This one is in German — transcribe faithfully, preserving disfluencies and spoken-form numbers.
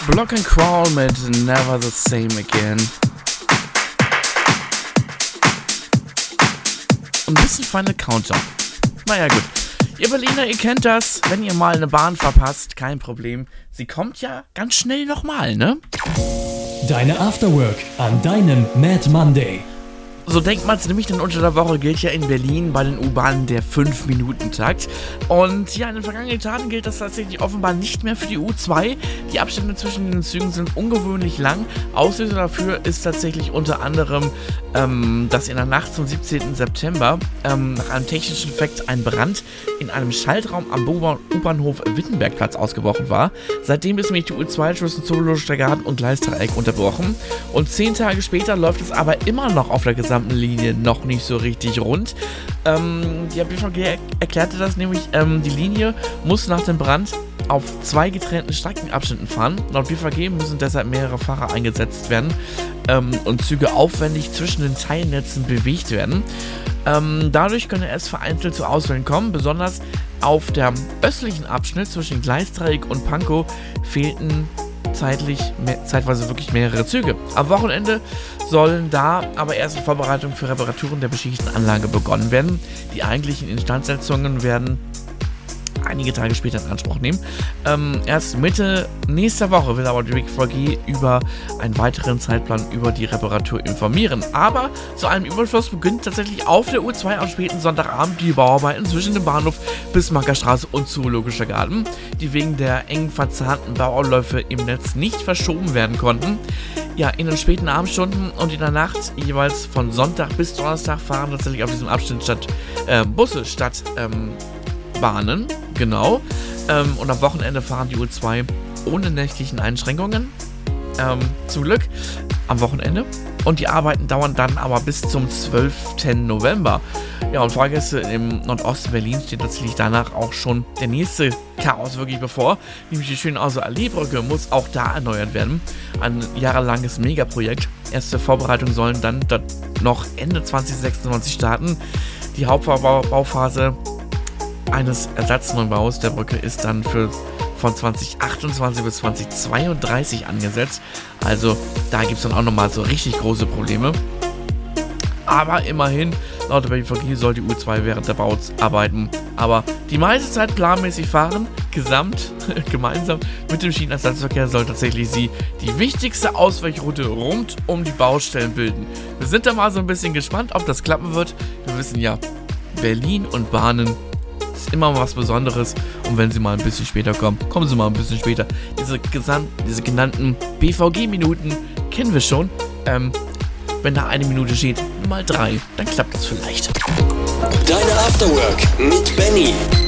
Block and Crawl mit Never the Same Again. Ein bisschen Final Countdown. Naja gut. Ihr Berliner, ihr kennt das. Wenn ihr mal eine Bahn verpasst, kein Problem. Sie kommt ja ganz schnell nochmal, ne? Deine Afterwork an deinem Mad Monday. So denkt man es nämlich, denn unter der Woche gilt ja in Berlin bei den U-Bahnen der fünf Minuten Takt. Und ja, in den vergangenen Tagen gilt das tatsächlich offenbar nicht mehr für die U zwei. Die Abstände zwischen den Zügen sind ungewöhnlich lang. Auslöser dafür ist tatsächlich unter anderem, ähm, dass in der Nacht zum siebzehnten September ähm, nach einem technischen Defekt ein Brand in einem Schaltraum am U-Bahnhof Wittenbergplatz ausgebrochen war. Seitdem ist nämlich die U zwei zwischen Zoologischer Garten und Gleisdreieck unterbrochen. Und zehn Tage später läuft es aber immer noch auf der gesamten Linie noch nicht so richtig rund. Ähm, die B V G er- erklärte das nämlich, ähm, die Linie muss nach dem Brand auf zwei getrennten Streckenabschnitten fahren. Laut B V G müssen deshalb mehrere Fahrer eingesetzt werden ähm, und Züge aufwendig zwischen den Teilnetzen bewegt werden. Ähm, dadurch könne es vereinzelt zu Ausfällen kommen, besonders auf der östlichen Abschnitt zwischen Gleisdreieck und Pankow fehlten zeitlich, me- zeitweise wirklich mehrere Züge. Am Wochenende sollen da aber erste Vorbereitungen für Reparaturen der beschädigten Anlage begonnen werden. Die eigentlichen Instandsetzungen werden einige Tage später in Anspruch nehmen. Ähm, erst Mitte nächster Woche will aber die B V G über einen weiteren Zeitplan über die Reparatur informieren. Aber zu einem Überfluss beginnt tatsächlich auf der U zwei am späten Sonntagabend die Bauarbeiten zwischen dem Bahnhof Bismarcker Straße und Zoologischer Garten, die wegen der eng verzahnten Bauabläufe im Netz nicht verschoben werden konnten. Ja, in den späten Abendstunden und in der Nacht jeweils von Sonntag bis Donnerstag fahren tatsächlich auf diesem Abschnitt statt äh, Busse statt ähm, Bahnen, genau. Ähm, und am Wochenende fahren die U zwei ohne nächtlichen Einschränkungen. Ähm, zum Glück am Wochenende. Und die Arbeiten dauern dann aber bis zum zwölften November. Ja, und Fahrgäste im Nordosten Berlin steht tatsächlich danach auch schon der nächste Chaos wirklich bevor. Nämlich die Schönhauser Alleebrücke muss auch da erneuert werden. Ein jahrelanges Megaprojekt. Erste Vorbereitungen sollen dann dort noch Ende zwanzig sechsundzwanzig starten. Die Hauptbauphase eines Ersatzneubaues der Brücke ist dann für von zwanzig achtundzwanzig bis zwanzig zweiunddreißig angesetzt. Also da gibt es dann auch nochmal so richtig große Probleme. Aber immerhin, laut der B V G soll die U zwei während der Bauarbeiten aber die meiste Zeit planmäßig fahren. Gesamt, gemeinsam mit dem Schienenersatzverkehr soll tatsächlich sie die wichtigste Ausweichroute rund um die Baustellen bilden. Wir sind da mal so ein bisschen gespannt, ob das klappen wird. Wir wissen ja, Berlin und Bahnen ist immer was Besonderes, und wenn sie mal ein bisschen später kommen, kommen sie mal ein bisschen später. Diese, gesam- diese genannten B V G-Minuten kennen wir schon. Ähm, wenn da eine Minute steht, mal drei, dann klappt das vielleicht. Deine Afterwork mit Benny.